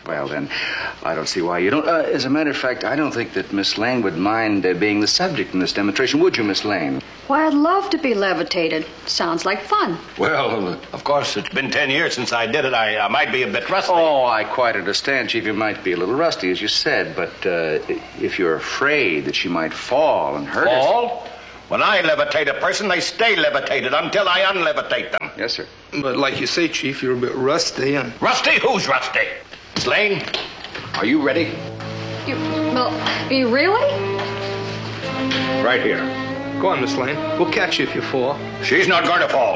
Well, then, I don't see why you don't. As a matter of fact, I don't think that Miss Lane would mind being the subject in this demonstration, would you, Miss Lane? Why, I'd love to be levitated. Sounds like fun. Well, of course, it's been 10 years since I did it. I might be a bit rusty. Oh, I quite understand, Chief. You might be a little rusty, as you said, but if you're afraid that she might fall and hurt herself... Fall? When I levitate a person, they stay levitated until I unlevitate them. Yes, sir. But like you say, Chief, you're a bit rusty. And... Rusty? Who's rusty? Miss Lane, are you ready? You really? Right here. Go on, Miss Lane. We'll catch you if you fall. She's not going to fall.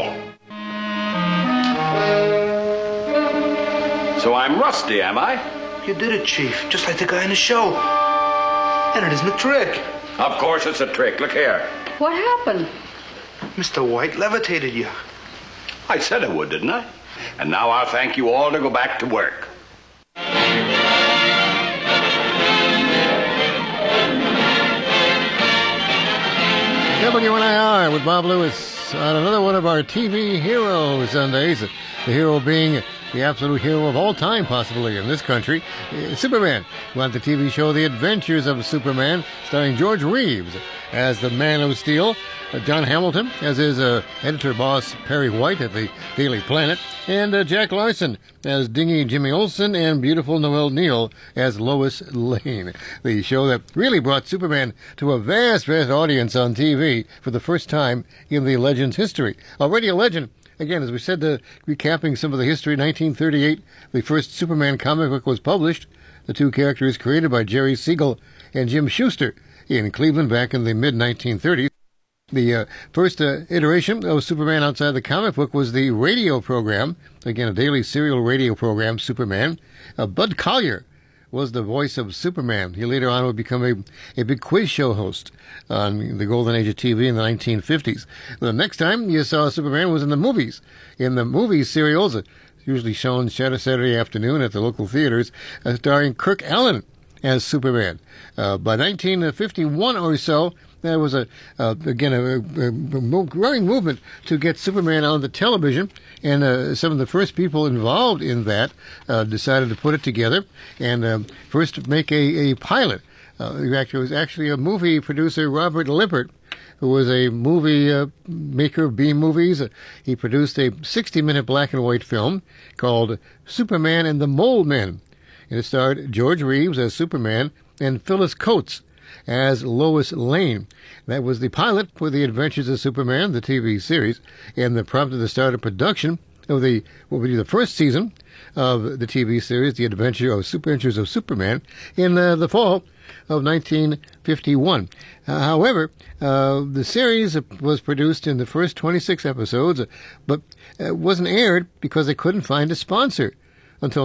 So I'm rusty, am I? You did it, Chief, just like the guy in the show. And it isn't a trick. Of course it's a trick. Look here. What happened? Mr. White levitated you. I said I would, didn't I? And now I'll thank you all to go back to work. WNIR with Bob Lewis on another one of our TV Hero Sundays. The hero being the absolute hero of all time, possibly, in this country, Superman. We want the TV show The Adventures of Superman, starring George Reeves as the Man of Steel, John Hamilton as his editor boss Perry White at the Daily Planet, and Jack Larson as Dingy Jimmy Olsen, and beautiful Noelle Neal as Lois Lane. The show that really brought Superman to a vast audience on TV for the first time in the Legend's history. Already a legend. Again, as we said, recapping some of the history, 1938, the first Superman comic book was published. The two characters created by Jerry Siegel and Jim Schuster in Cleveland back in the mid-1930s. The first iteration of Superman outside the comic book was the radio program, again, a daily serial radio program, Superman. Bud Collyer was the voice of Superman. He later on would become a big quiz show host on the golden age of TV in the 1950s. The next time you saw Superman was in the movies. In the movie serials, usually shown Saturday afternoon at the local theaters, starring Kirk Alyn as Superman. By 1951 or so, there was a growing movement to get Superman on the television, and some of the first people involved in that decided to put it together and first make a pilot. It was actually a movie producer, Robert Lippert, who was a movie maker of B movies. He produced a 60-minute black and white film called Superman and the Mole Men. And it starred George Reeves as Superman and Phyllis Coates as Lois Lane. That was the pilot for The Adventures of Superman, the TV series, and that prompted the start of production of what would be the first season of the TV series, The Adventures of Superman, in the fall of 1951. However, the series was produced in the first 26 episodes, but wasn't aired because they couldn't find a sponsor until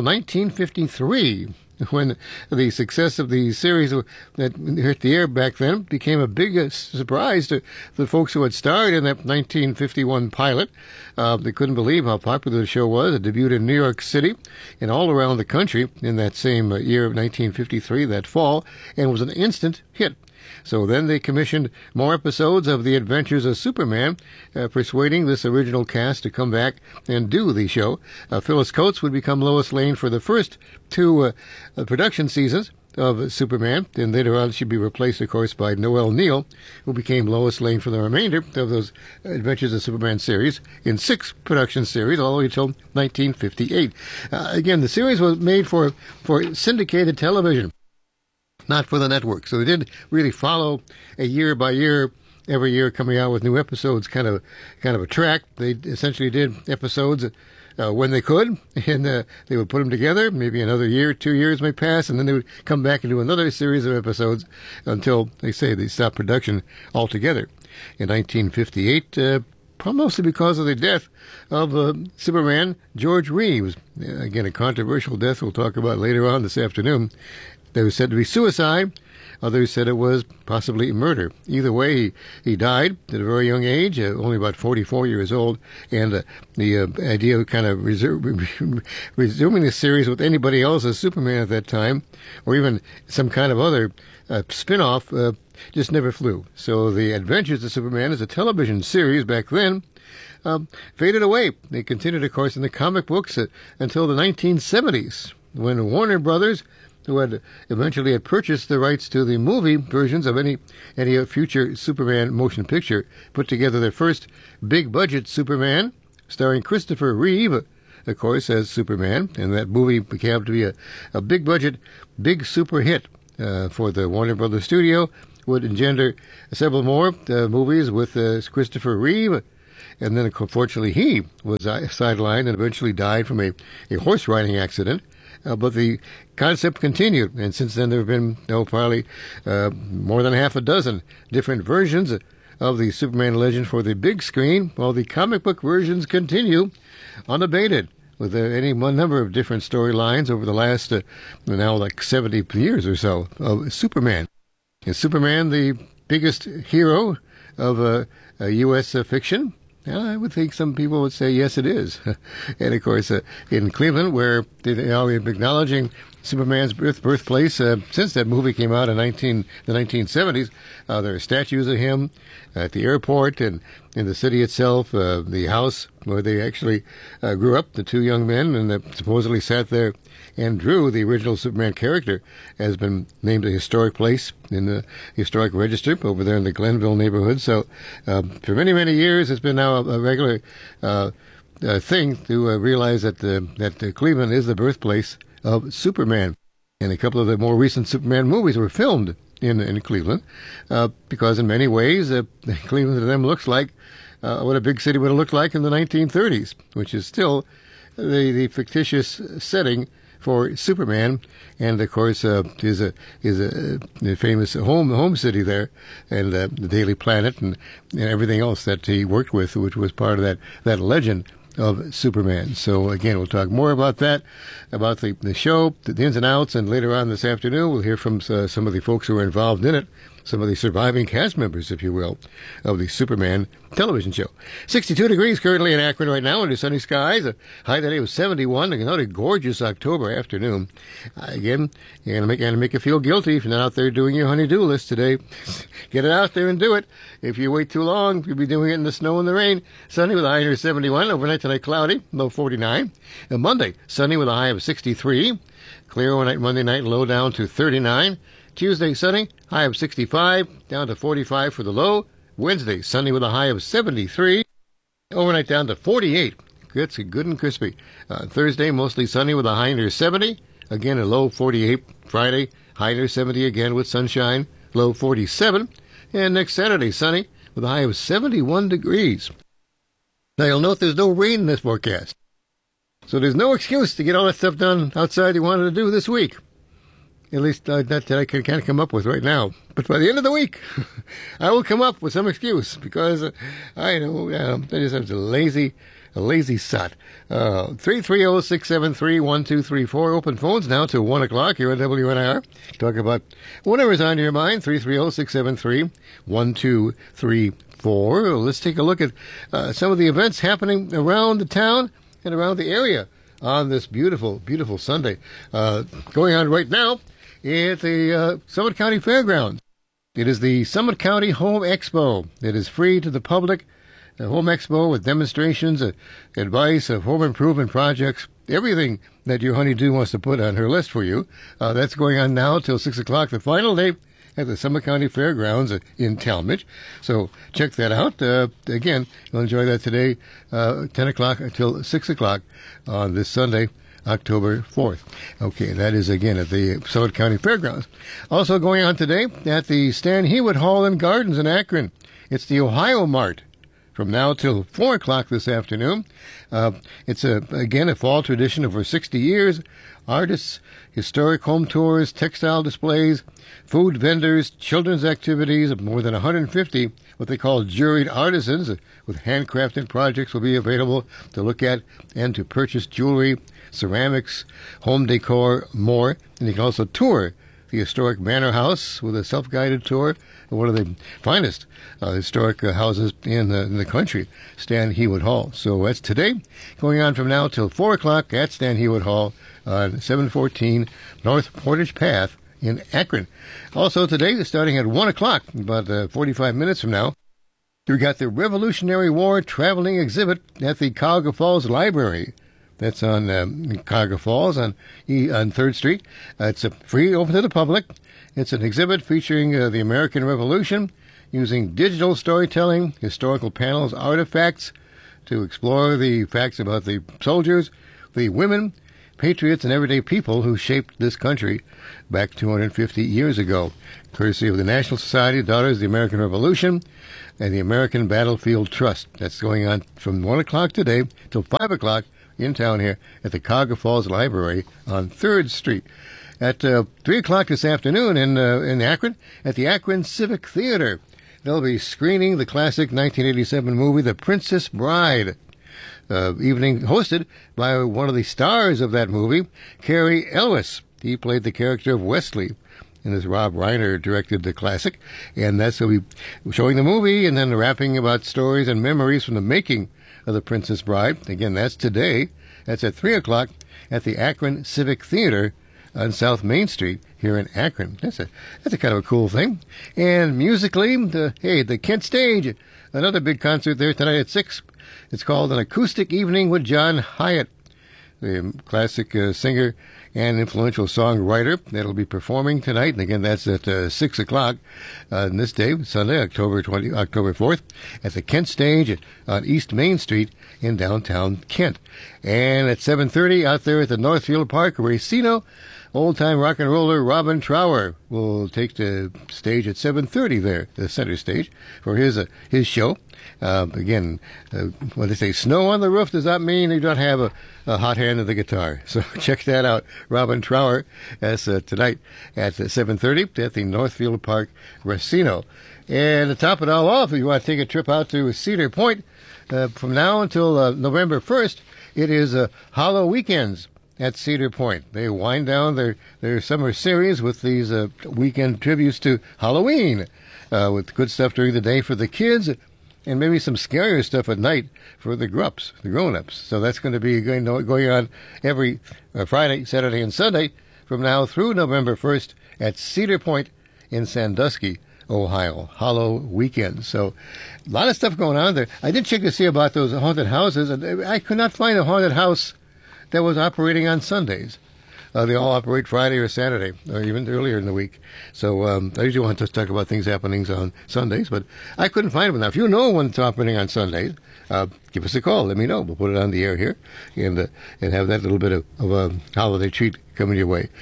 1953, when the success of the series that hit the air back then became a big surprise to the folks who had starred in that 1951 pilot. They couldn't believe how popular the show was. It debuted in New York City and all around the country in that same year of 1953, that fall, and was an instant hit. So then they commissioned more episodes of The Adventures of Superman, persuading this original cast to come back and do the show. Phyllis Coates would become Lois Lane for the first two production seasons of Superman, and later on she'd be replaced, of course, by Noelle Neal, who became Lois Lane for the remainder of those Adventures of Superman series in 6 production series, all the way until 1958. Again, the series was made for syndicated television, not for the network. So they didn't really follow a year by year, every year coming out with new episodes, kind of a track. They essentially did episodes when they could, and they would put them together. Maybe another year, 2 years may pass, and then they would come back and do another series of episodes until they stopped production altogether. In 1958, mostly because of the death of Superman George Reeves. Again, a controversial death we'll talk about later on this afternoon. They were said to be suicide. Others said it was possibly murder. Either way, he died at a very young age, only about 44 years old. And the idea of kind of resuming the series with anybody else as Superman at that time, or even some kind of other spin-off, just never flew. So The Adventures of Superman as a television series back then faded away. They continued, of course, in the comic books until the 1970s. when Warner Brothers, who had eventually had purchased the rights to the movie versions of any future Superman motion picture, put together their first big-budget Superman, starring Christopher Reeve, of course, as Superman, and that movie became to be a big-budget, big super hit for the Warner Brothers studio, would engender several more movies with Christopher Reeve. And then, unfortunately, he was sidelined and eventually died from a horse riding accident. But the concept continued, and since then there have been probably more than half a dozen different versions of the Superman legend for the big screen, while the comic book versions continue unabated, with any one number of different storylines over the last now like 70 years or so of Superman. Is Superman the biggest hero of U.S. Fiction? I would think some people would say yes, it is. And of course, in Cleveland, where they are acknowledging Superman's birthplace since that movie came out in the 1970s, there are statues of him at the airport and in the city itself, the house where they actually grew up, the two young men, and supposedly sat there and drew the original Superman character, has been named a historic place in the historic register over there in the Glenville neighborhood. So for many, many years, it's been now a regular thing to realize that Cleveland is the birthplace of Superman. And a couple of the more recent Superman movies were filmed in Cleveland because in many ways, Cleveland to them looks like what a big city would have looked like in the 1930s, which is still the fictitious setting for Superman, and of course is a famous home city there, and the Daily Planet and everything else that he worked with, which was part of that legend of Superman. So again, we'll talk more about that, about the show, the ins and outs, and later on this afternoon we'll hear from some of the folks who are involved in it, some of the surviving cast members, if you will, of the Superman television show. 62 degrees currently in Akron right now under sunny skies. A high today was 71. Another gorgeous October afternoon. Again, you're going to make you feel guilty if you're not out there doing your honey-do list today. Get it out there and do it. If you wait too long, you'll be doing it in the snow and the rain. Sunny with a high near 71. Overnight tonight cloudy, low 49. And Monday, sunny with a high of 63. Clear overnight Monday night, low down to 39. Tuesday, sunny, high of 65, down to 45 for the low. Wednesday, sunny with a high of 73. Overnight down to 48. It's good and crispy. Thursday, mostly sunny with a high near 70. Again, a low 48. Friday, high near 70 again with sunshine, low 47. And next Saturday, sunny with a high of 71 degrees. Now, you'll note there's no rain in this forecast. So there's no excuse to get all that stuff done outside you wanted to do this week. At least that I can kind of come up with right now. But by the end of the week, I will come up with some excuse because I know I just have a lazy sot. 330-673-1234. Open phones now till 1 o'clock here at WNIR. Talk about whatever's on your mind. 330-673-1234. Let's take a look at some of the events happening around the town and around the area on this beautiful, beautiful Sunday. Going on right now at the Summit County Fairgrounds. It is the Summit County Home Expo. It is free to the public. A home expo with demonstrations, advice of home improvement projects, everything that your honey-do wants to put on her list for you. That's going on now till 6 o'clock, the final day at the Summit County Fairgrounds in Talmadge. So check that out. Again, you'll enjoy that today, 10 o'clock until 6 o'clock on this Sunday, October 4th. Okay, that is again at the Summit County Fairgrounds. Also going on today at the Stan Hewitt Hall and Gardens in Akron. It's the Ohio Mart from now till 4 o'clock this afternoon. It's again a fall tradition over 60 years. Artists, historic home tours, textile displays, food vendors, children's activities of more than 150 what they call juried artisans with handcrafted projects will be available to look at and to purchase jewelry, ceramics, home decor, more. And you can also tour the historic Manor House with a self-guided tour of one of the finest historic houses in the country, Stan Hewitt Hall. So that's today, going on from now till 4 o'clock at Stan Hewitt Hall on 714 North Portage Path in Akron. Also today, starting at 1 o'clock, about 45 minutes from now, we got the Revolutionary War traveling exhibit at the Cuyahoga Falls Library. That's on Cuyahoga Falls on 3rd Street. It's free, open to the public. It's an exhibit featuring the American Revolution, using digital storytelling, historical panels, artifacts to explore the facts about the soldiers, the women, patriots, and everyday people who shaped this country back 250 years ago, courtesy of the National Society of Daughters of the American Revolution and the American Battlefield Trust. That's going on from 1 o'clock today till 5 o'clock in town here at the Cuyahoga Falls Library on 3rd Street. At 3 o'clock this afternoon in Akron, at the Akron Civic Theater, they'll be screening the classic 1987 movie, The Princess Bride. Evening hosted by one of the stars of that movie, Cary Elwes. He played the character of Wesley, and as Rob Reiner directed the classic. And that's he'll be showing the movie and then rapping about stories and memories from the making of The Princess Bride. Again, that's today. That's at 3 o'clock at the Akron Civic Theater on South Main Street here in Akron. That's a kind of a cool thing. And musically, the Kent Stage, another big concert there tonight at 6. It's called An Acoustic Evening with John Hyatt, the classic singer and influential songwriter that'll be performing tonight. And again, that's at 6 o'clock on this day, Sunday, October 4th, at the Kent Stage on East Main Street in downtown Kent. And at 7:30 out there at the Northfield Park Racino, old-time rock and roller Robin Trower will take the stage at 7:30 there, the center stage, for his show. Again, when they say snow on the roof, does that mean you don't have a hot hand of the guitar? So check that out. Robin Trower, as tonight at 7:30 at the Northfield Park Racino. And to top it all off, if you want to take a trip out to Cedar Point, from now until November 1st, it is Hollow Weekends at Cedar Point. They wind down their summer series with these weekend tributes to Halloween, with good stuff during the day for the kids, and maybe some scarier stuff at night for the grown-ups. So that's going to be going on every Friday, Saturday, and Sunday from now through November 1st at Cedar Point in Sandusky, Ohio. Hollow Weekend. So a lot of stuff going on there. I did check to see about those haunted houses, and I could not find a haunted house that was operating on Sundays. They all operate Friday or Saturday, or even earlier in the week. So I usually want to talk about things happening on Sundays, but I couldn't find them. Now, if you know one's operating on Sundays, give us a call. Let me know. We'll put it on the air here and have that little bit of a holiday treat coming your way.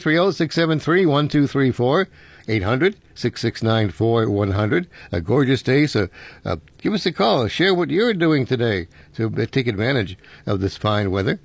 330-673-1234. 800-669-4100. A gorgeous day, so give us a call. Share what you're doing today to take advantage of this fine weather.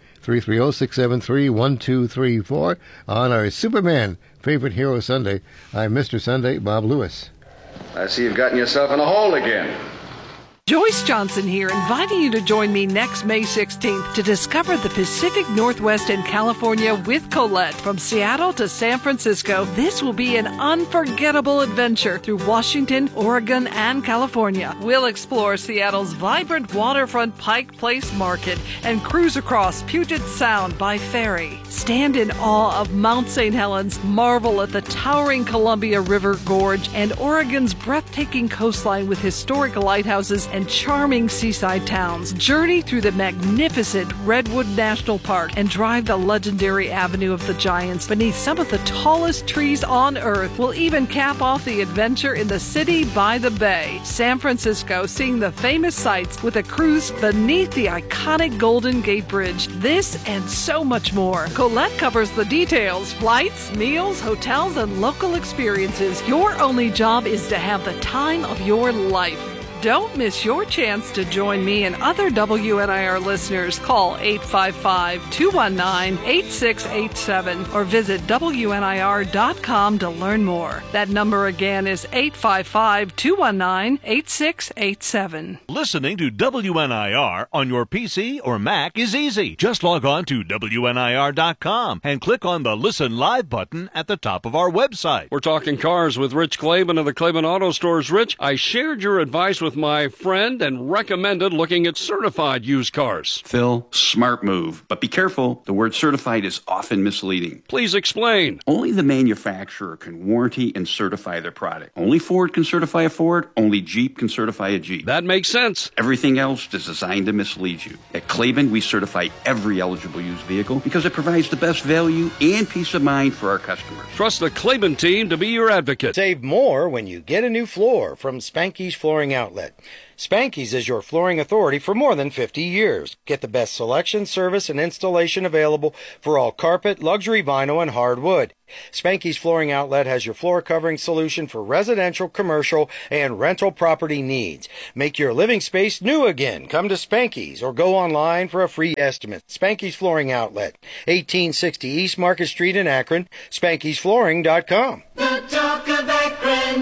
330-673-1234 on our Superman Favorite Hero Sunday. I'm Mr. Sunday, Bob Lewis. I see you've gotten yourself in a hole again. Joyce Johnson here, inviting you to join me next May 16th to discover the Pacific Northwest and California with Colette. From Seattle to San Francisco, this will be an unforgettable adventure through Washington, Oregon, and California. We'll explore Seattle's vibrant waterfront Pike Place Market and cruise across Puget Sound by ferry. Stand in awe of Mount St. Helens, marvel at the towering Columbia River Gorge, and Oregon's breathtaking coastline with historic lighthouses and charming seaside towns. Journey through the magnificent Redwood National Park and drive the legendary Avenue of the Giants beneath some of the tallest trees on Earth. We'll even cap off the adventure in the city by the bay. San Francisco, seeing the famous sights with a cruise beneath the iconic Golden Gate Bridge. This and so much more. Colette covers the details: flights, meals, hotels, and local experiences. Your only job is to have the time of your life. Don't miss your chance to join me and other WNIR listeners. Call 855-219-8687 or visit WNIR.com to learn more. That number again is 855-219-8687. Listening to WNIR on your PC or Mac is easy. Just log on to WNIR.com and click on the Listen Live button at the top of our website. We're talking cars with Rich Clayman of the Clayman Auto Stores. Rich, I shared your advice with with my friend and recommended looking at certified used cars. Phil, smart move. But be careful. The word certified is often misleading. Please explain. Only the manufacturer can warranty and certify their product. Only Ford can certify a Ford. Only Jeep can certify a Jeep. That makes sense. Everything else is designed to mislead you. At Klaben, we certify every eligible used vehicle because it provides the best value and peace of mind for our customers. Trust the Klaben team to be your advocate. Save more when you get a new floor from Spanky's Flooring Outlet. Spanky's is your flooring authority for more than 50 years. Get the best selection, service, and installation available for all carpet, luxury vinyl, and hardwood. Spanky's Flooring Outlet has your floor covering solution for residential, commercial, and rental property needs. Make your living space new again. Come to Spanky's or go online for a free estimate. Spanky's Flooring Outlet, 1860 East Market Street in Akron, Spanky'sFlooring.com. The talk of Akron,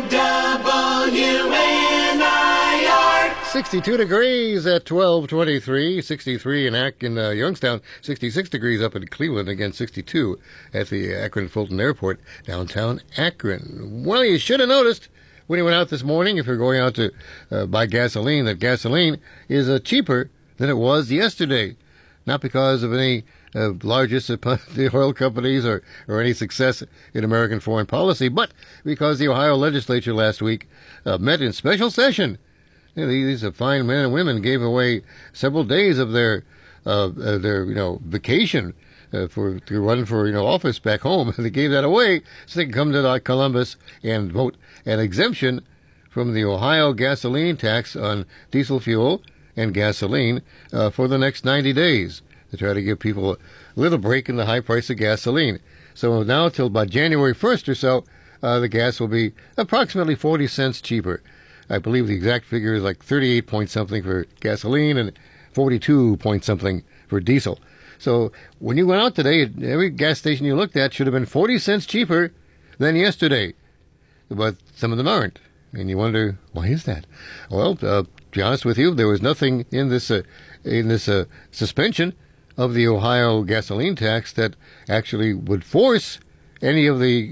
WNIR. 62 degrees at 12:23, 63 in Youngstown, 66 degrees up in Cleveland, again 62 at the Akron Fulton Airport, downtown Akron. Well, you should have noticed when you went out this morning, if you're going out to buy gasoline, that gasoline is cheaper than it was yesterday. Not because of any largest the oil companies or any success in American foreign policy, but because the Ohio legislature last week met in special session. These fine men and women gave away several days of their vacation to run for office back home. They gave that away so they can come to Columbus and vote an exemption from the Ohio gasoline tax on diesel fuel and gasoline for the next 90 days to try to give people a little break in the high price of gasoline. So now till about January 1st or so, the gas will be approximately 40 cents cheaper. I believe the exact figure is like 38 point something for gasoline and 42 point something for diesel. So when you went out today, every gas station you looked at should have been 40 cents cheaper than yesterday. But some of them aren't. And you wonder, why is that? Well, to be honest with you, there was nothing in this suspension of the Ohio gasoline tax that actually would force any of the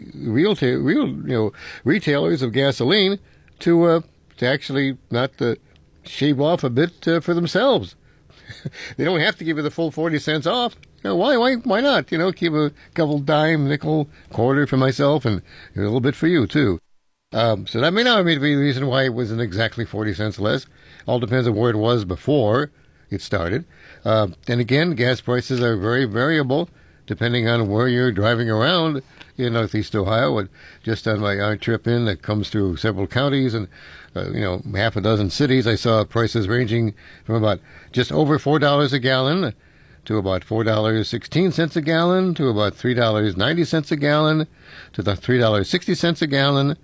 retailers of gasoline to actually not shave off a bit for themselves. They don't have to give you the full 40 cents off. Why not? Keep a couple dime, nickel, quarter for myself and a little bit for you too. So that may not be the reason why it wasn't exactly 40 cents less. All depends on where it was before it started. And again, gas prices are very variable depending on where you're driving around in Northeast Ohio. Just on our trip in that comes through several counties and, half a dozen cities, I saw prices ranging from about just over $4 a gallon to about $4.16 a gallon to about $3.90 a gallon to the $3.60 a gallon,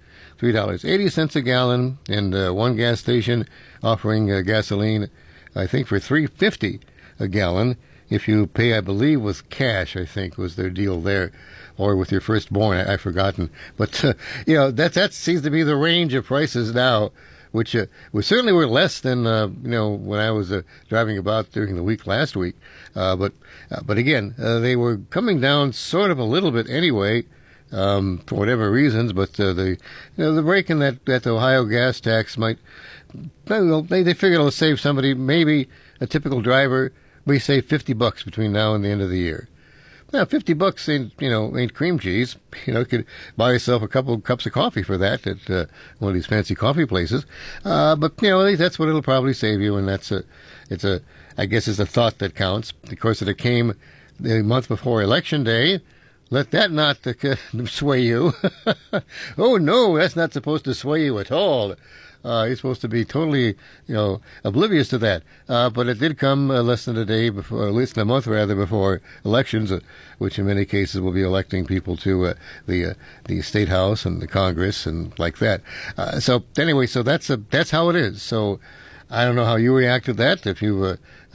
$3.80 a gallon, and one gas station offering gasoline, I think, for $3.50 a gallon. If you pay, I believe, with cash, I think was their deal there, or with your firstborn, I've forgotten. But, that seems to be the range of prices now, which certainly were less than, when I was driving about during the week last week. But again, they were coming down sort of a little bit anyway, for whatever reasons. But the break in that Ohio gas tax might, they figured it'll save somebody, maybe a typical driver, we save $50 between now and the end of the year. Now, $50 ain't cream cheese. Could buy yourself a couple of cups of coffee for that at one of these fancy coffee places. But that's what it'll probably save you, and I guess it's a thought that counts. Of course, it came the month before Election Day. Let that not sway you. Oh no, that's not supposed to sway you at all. You're supposed to be totally, oblivious to that. But it did come less than a day before, at least a month rather, before elections, which in many cases will be electing people to the state house and the Congress and like that. So that's how it is. So I don't know how you react to that. If you,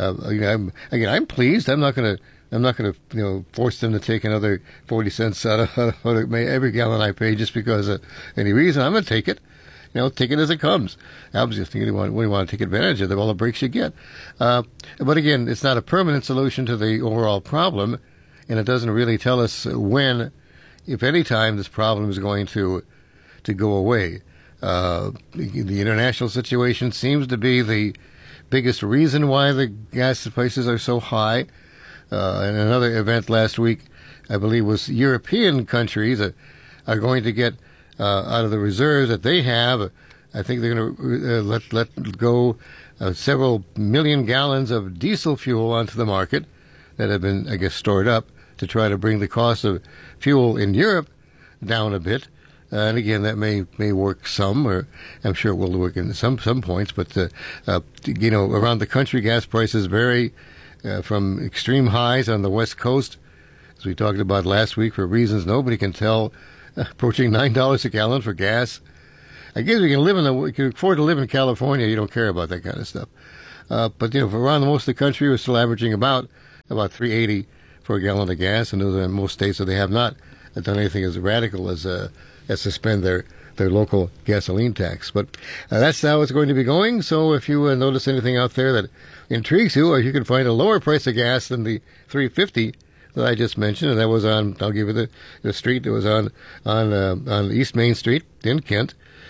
I'm pleased. I'm not going to force them to take another 40 cents out of every gallon I pay just because of any reason. I'm going to take it. Take it as it comes. Obviously, we want to take advantage of all the breaks you get. But again, it's not a permanent solution to the overall problem, and it doesn't really tell us when, if any time, this problem is going to go away. The international situation seems to be the biggest reason why the gas prices are so high. And another event last week, I believe, was European countries are going to get out of the reserves that they have. I think they're going to let go several million gallons of diesel fuel onto the market that have been, I guess, stored up to try to bring the cost of fuel in Europe down a bit. And again, that may work some, or I'm sure it will work in some points. But around the country, gas prices vary from extreme highs on the West Coast, as we talked about last week, for reasons nobody can tell, approaching $9 a gallon for gas. I guess we can afford to live in California. You don't care about that kind of stuff. But for around most of the country, we're still averaging about $3.80 for a gallon of gas, and those are in most states, so they have not done anything as radical as suspend their local gasoline tax. But that's how it's going to be going. So if you notice anything out there that intrigues you, or you can find a lower price of gas than the $3.50 that I just mentioned, and that was on, I'll give you the street that was on East Main Street in Kent,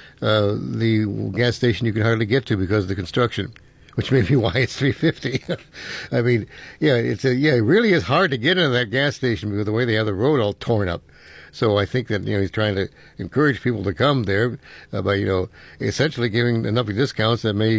the gas station you can hardly get to because of the construction, which may be why it's $3.50. I mean, it really is hard to get into that gas station because of the way they have the road all torn up. So I think that he's trying to encourage people to come there by essentially giving enough discounts that may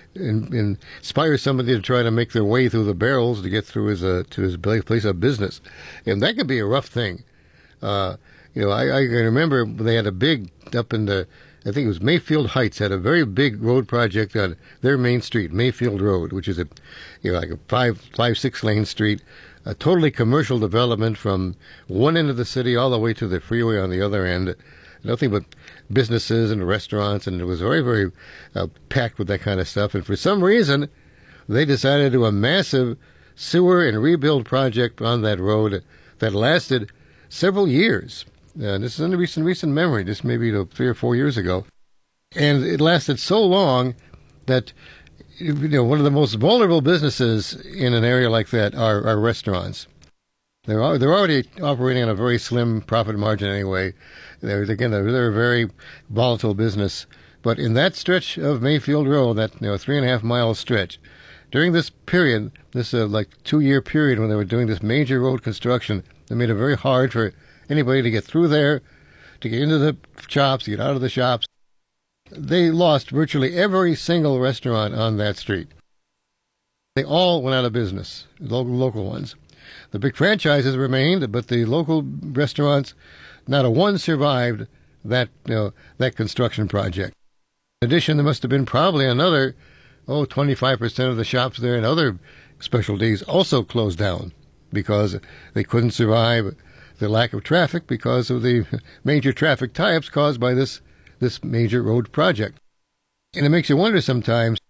inspire somebody to try to make their way through the barrels to get through to his place of business, and that could be a rough thing. I can remember they had a big up in I think it was Mayfield Heights, had a very big road project on their main street, Mayfield Road, which is like a 5-6 lane street. A totally commercial development from one end of the city all the way to the freeway on the other end. Nothing but businesses and restaurants, and it was very, very packed with that kind of stuff. And for some reason, they decided to do a massive sewer and rebuild project on that road that lasted several years. This is in recent memory, this maybe 3 or 4 years ago. And it lasted so long that one of the most vulnerable businesses in an area like that are restaurants. They're already operating on a very slim profit margin anyway. They're a very volatile business. But in that stretch of Mayfield Road, that 3.5 mile stretch, during this period, this 2-year period when they were doing this major road construction, they made it very hard for anybody to get through there, to get into the shops, to get out of the shops. They lost virtually every single restaurant on that street. They all went out of business, local ones. The big franchises remained, but the local restaurants, not a one survived that construction project. In addition, there must have been probably another 25% of the shops there and other specialties also closed down because they couldn't survive the lack of traffic because of the major traffic tie-ups caused by this major road project. And it makes you wonder sometimes,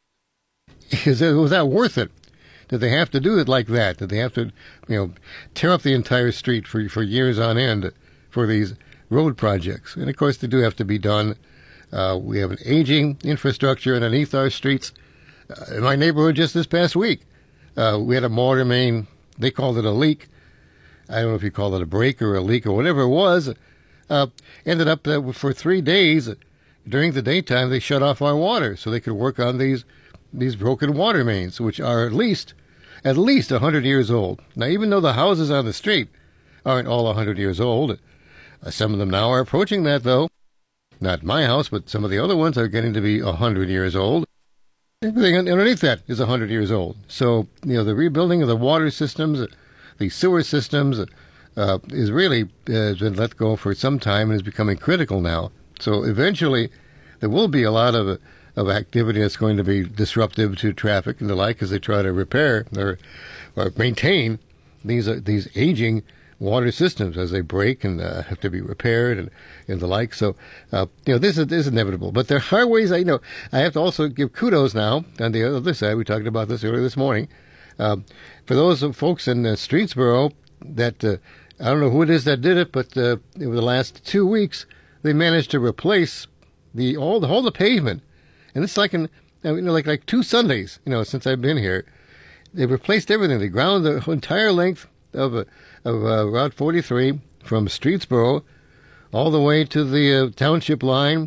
was that worth it? Did they have to do it like that? Did they have to, tear up the entire street for years on end for these road projects? And of course, they do have to be done. We have an aging infrastructure underneath our streets. In my neighborhood just this past week, we had a water main. They called it a leak. I don't know if you call it a break or a leak or whatever it was. Ended up for 3 days during the daytime they shut off our water so they could work on these broken water mains, which are at least 100 years old. Now, even though the houses on the street aren't all 100 years old, some of them now are approaching that, though. Not my house, but some of the other ones are getting to be 100 years old. Everything underneath that is 100 years old. So, the rebuilding of the water systems, the sewer systems, is really been let go for some time and is becoming critical now. So eventually there will be a lot of activity that's going to be disruptive to traffic and the like as they try to repair or maintain these aging water systems as they break and have to be repaired and the like. So, this is inevitable. But there are ways, I have to also give kudos now on the other side. We talked about this earlier this morning. For those folks in Streetsboro that, I don't know who it is that did it, but over the last 2 weeks, they managed to replace all the pavement. And it's like like 2 Sundays, since I've been here. They replaced everything. They ground the entire length of Route 43 from Streetsboro all the way to the township line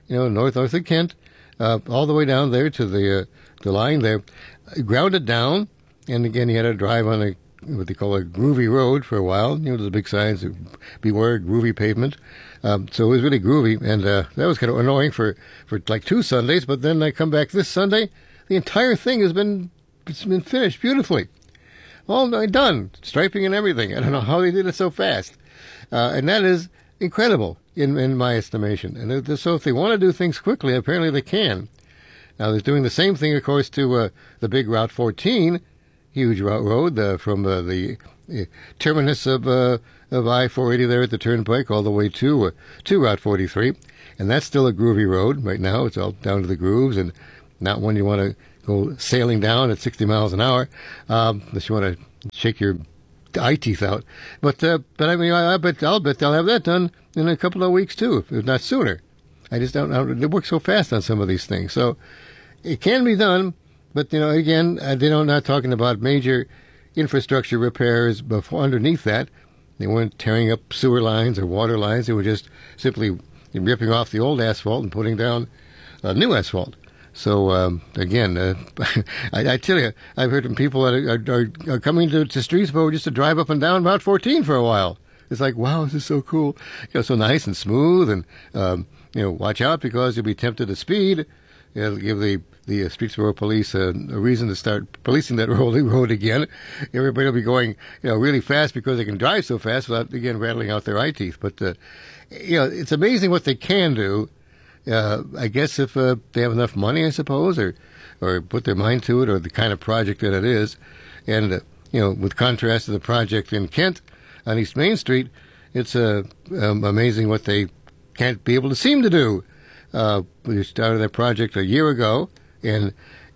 north of Kent, all the way down there to the line there, grounded down, and again he had to drive on what they call a groovy road for a while. The big signs, beware groovy pavement. So it was really groovy, and that was kind of annoying for like 2 Sundays. But then I come back this Sunday, the entire thing has been finished beautifully, all done, striping and everything. I don't know how they did it so fast, and that is incredible in my estimation. And so if they want to do things quickly, apparently they can. Now they're doing the same thing, of course, to the big Route 14, huge road from the terminus of I-480 there at the Turnpike all the way to Route 43, and that's still a groovy road right now. It's all down to the grooves, and not one you want to go sailing down at 60 miles an hour, unless you want to shake your eye teeth out. But I mean, I'll bet they'll have that done in a couple of weeks too, if not sooner. I just don't know. They work so fast on some of these things, so it can be done. But again, they're not talking about major infrastructure repairs underneath that. They weren't tearing up sewer lines or water lines. They were just simply ripping off the old asphalt and putting down new asphalt. So again, I tell you, I've heard from people that are coming to Streetsboro just to drive up and down Route 14 for a while. It's like, wow, this is so cool. So nice and smooth, and watch out because you'll be tempted to speed. It'll give the Streetsboro police a reason to start policing that road again. Everybody will be going, really fast because they can drive so fast without, again, rattling out their eye teeth. But, it's amazing what they can do. I guess if they have enough money, I suppose, or put their mind to it, or the kind of project that it is. And, with contrast to the project in Kent on East Main Street, it's amazing what they can't be able to seem to do. We started that project a year ago, and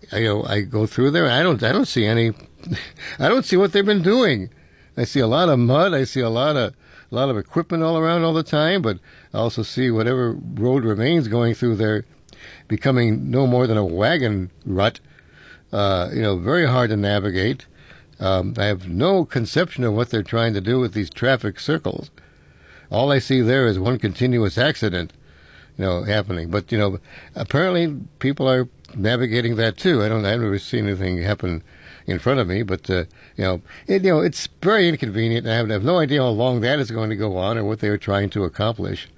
I go through there. I don't see any. I don't see what they've been doing. I see a lot of mud. I see a lot of equipment all around all the time. But I also see whatever road remains going through there becoming no more than a wagon rut. Very hard to navigate. I have no conception of what they're trying to do with these traffic circles. All I see there is one continuous accident, happening. But, apparently people are navigating that too. I've never seen anything happen in front of me, but, it's very inconvenient. I have no idea how long that is going to go on or what they are trying to accomplish,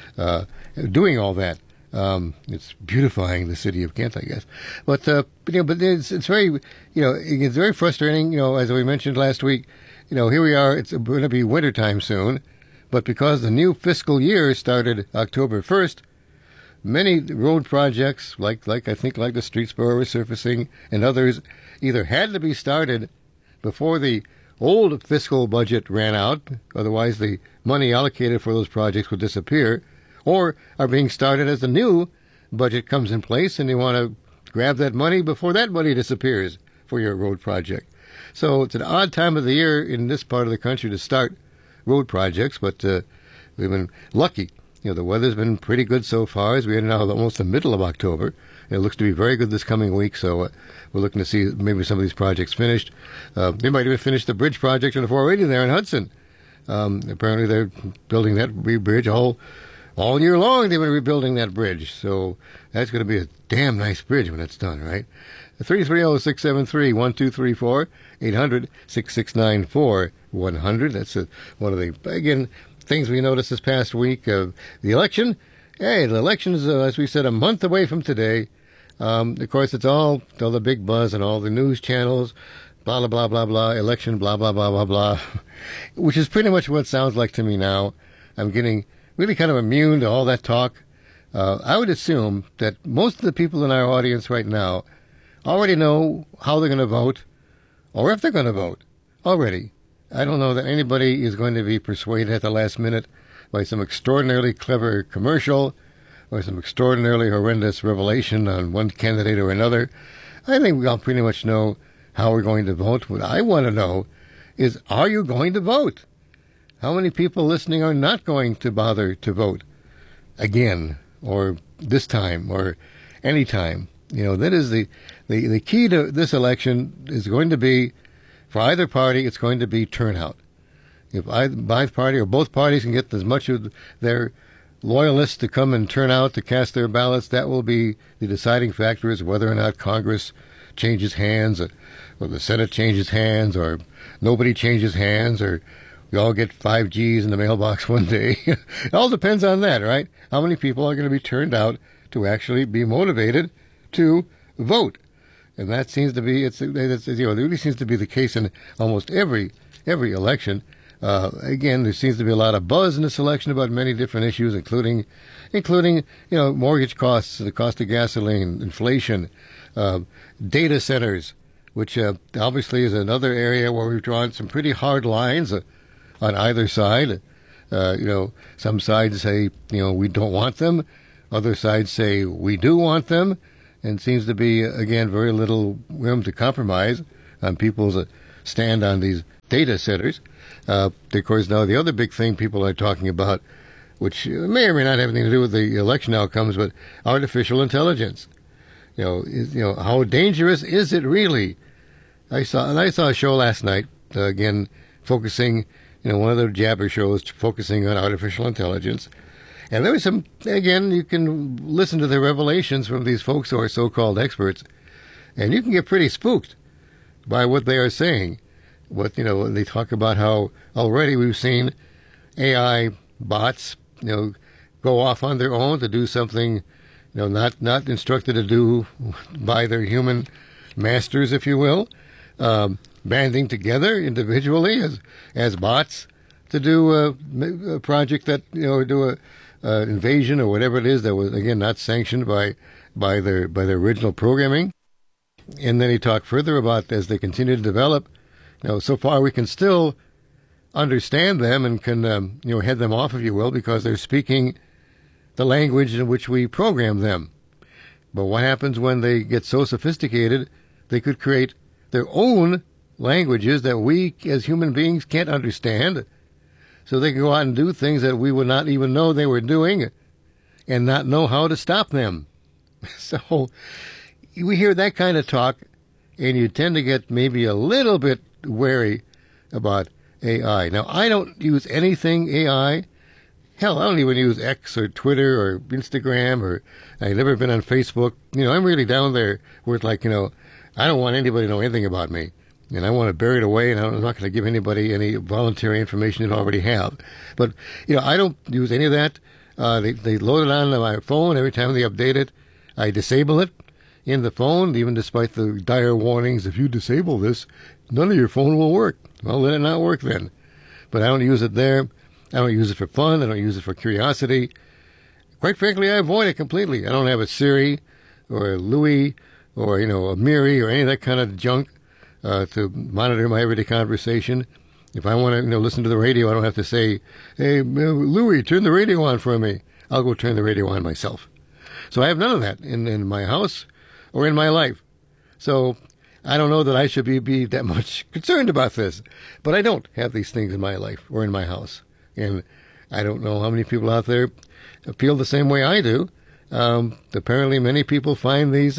doing all that. It's beautifying the city of Kent, I guess. But it's very, it's very frustrating, as we mentioned last week, here we are, it's going to be wintertime soon, but because the new fiscal year started October 1st, many road projects, like the Streetsboro resurfacing and others, either had to be started before the old fiscal budget ran out, otherwise the money allocated for those projects would disappear, or are being started as the new budget comes in place and you want to grab that money before that money disappears for your road project. So it's an odd time of the year in this part of the country to start road projects, but we've been lucky. The weather's been pretty good so far, as we are now almost the middle of October. It looks to be very good this coming week, so we're looking to see maybe some of these projects finished. They might even finish the bridge project on the 480 there in Hudson. Apparently they're building that bridge all year long. They've been rebuilding that bridge, so that's going to be a damn nice bridge when it's done, right? 330-673-1234, 800-6694-100. That's one of the, again, things we noticed this past week of the election. Hey, the election is, as we said, a month away from today. Of course, it's all the big buzz and all the news channels, blah, blah, blah, blah, blah, election, blah, blah, blah, blah, blah, which is pretty much what it sounds like to me now. I'm getting really kind of immune to all that talk. I would assume that most of the people in our audience right now already know how they're going to vote, or if they're going to vote already. I don't know that anybody is going to be persuaded at the last minute by some extraordinarily clever commercial or some extraordinarily horrendous revelation on one candidate or another. I think we all pretty much know how we're going to vote. What I want to know is, are you going to vote? How many people listening are not going to bother to vote again, or this time, or any time? That is the key to this election is going to be, for either party, it's going to be turnout. If either party or both parties can get as much of their loyalists to come and turn out to cast their ballots. That will be the deciding factor, is whether or not Congress changes hands, or the Senate changes hands, or nobody changes hands, or we all get 5 Gs in the mailbox one day. It all depends on that, right? How many people are going to be turned out to actually be motivated to vote? And that seems to be, it really seems to be the case in almost every election. Again, there seems to be a lot of buzz in this election about many different issues, including mortgage costs, the cost of gasoline, inflation, data centers, which obviously is another area where we've drawn some pretty hard lines on either side. Some sides say, we don't want them. Other sides say we do want them. And seems to be, again, very little room to compromise on people's stand on these data centers. Of course, now the other big thing people are talking about, which may or may not have anything to do with the election outcomes, but artificial intelligence. How dangerous is it really? I saw a show last night, again, focusing, one of the jabber shows focusing on artificial intelligence. And there was some, again, you can listen to the revelations from these folks who are so-called experts, and you can get pretty spooked by what they are saying. They talk about how already we've seen AI bots, go off on their own to do something, not instructed to do by their human masters, if you will, banding together individually as bots to do a project that, do a invasion or whatever it is that was, again, not sanctioned by their original programming. And then he talked further about, as they continue to develop, so far we can still understand them and can head them off, if you will, because they're speaking the language in which we program them. But what happens when they get so sophisticated they could create their own languages that we as human beings can't understand? So they can go out and do things that we would not even know they were doing and not know how to stop them. So we hear that kind of talk, and you tend to get maybe a little bit wary about AI. Now, I don't use anything AI. Hell, I don't even use X or Twitter or Instagram, or I've never been on Facebook. I'm really down there where it's like, I don't want anybody to know anything about me. And I want to bury it away, and I'm not going to give anybody any voluntary information they already have. But, I don't use any of that. They load it onto my phone. Every time they update it, I disable it in the phone, even despite the dire warnings, if you disable this, none of your phone will work. Well, let it not work then. But I don't use it there. I don't use it for fun. I don't use it for curiosity. Quite frankly, I avoid it completely. I don't have a Siri or a Louie or, a Miri or any of that kind of junk to monitor my everyday conversation. If I want to, listen to the radio, I don't have to say, hey, Louie, turn the radio on for me. I'll go turn the radio on myself. So I have none of that in my house or in my life. So I don't know that I should be that much concerned about this. But I don't have these things in my life or in my house. And I don't know how many people out there feel the same way I do. Apparently many people find these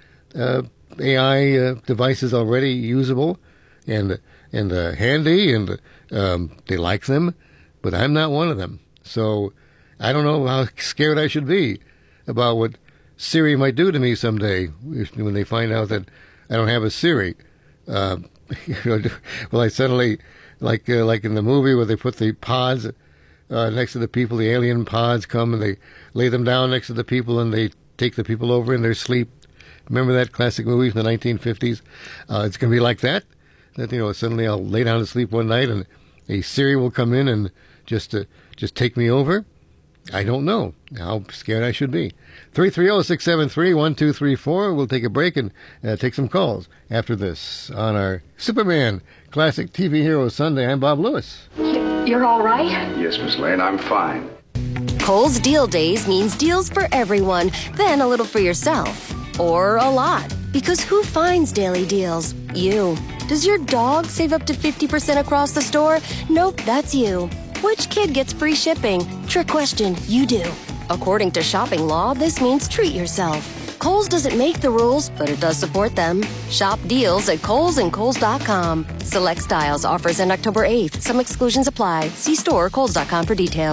AI devices already usable and handy, and they like them, but I'm not one of them. So I don't know how scared I should be about what Siri might do to me someday when they find out that I don't have a Siri. Will I suddenly, like in the movie where they put the pods next to the people, the alien pods come and they lay them down next to the people and they take the people over in their sleep? Remember that classic movie from the 1950s? It's going to be like that. That, suddenly I'll lay down to sleep one night and a Siri will come in and just take me over. I don't know how scared I should be. 330-673-1234. We'll take a break and take some calls after this on our Superman Classic TV Hero Sunday. I'm Bob Lewis. You're all right? Yes, Miss Lane, I'm fine. Kohl's Deal Days means deals for everyone, then a little for yourself. Or a lot. Because who finds daily deals? You. Does your dog save up to 50% across the store? Nope, that's you. Which kid gets free shipping? Trick question, you do. According to shopping law, this means treat yourself. Kohl's doesn't make the rules, but it does support them. Shop deals at Kohl's and Kohl's.com. Select styles, offers end October 8th. Some exclusions apply. See store or Kohl's.com for details.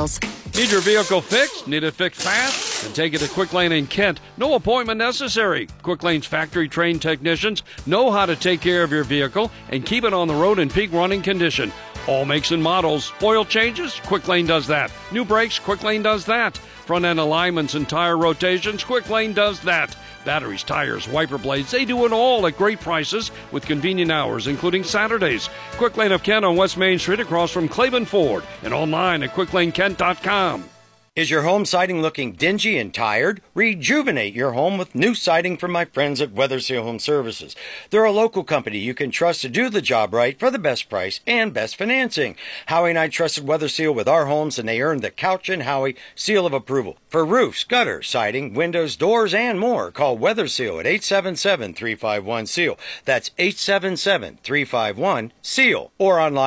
Need your vehicle fixed? Need it fixed fast? Then take it to Quick Lane in Kent. No appointment necessary. Quick Lane's factory-trained technicians know how to take care of your vehicle and keep it on the road in peak running condition. All makes and models. Oil changes? Quick Lane does that. New brakes? Quick Lane does that. Front-end alignments and tire rotations? Quick Lane does that. Batteries, tires, wiper blades, they do it all at great prices with convenient hours, including Saturdays. Quick Lane of Kent on West Main Street across from Claiborne Ford and online at QuickLaneKent.com. Is your home siding looking dingy and tired? Rejuvenate your home with new siding from my friends at Weather Seal Home Services. They're a local company you can trust to do the job right for the best price and best financing. Howie and I trusted Weather Seal with our homes, and they earned the Couch and Howie seal of approval. For roofs, gutters, siding, windows, doors, and more, call Weather Seal at 877-351-SEAL. That's 877-351-SEAL. Or online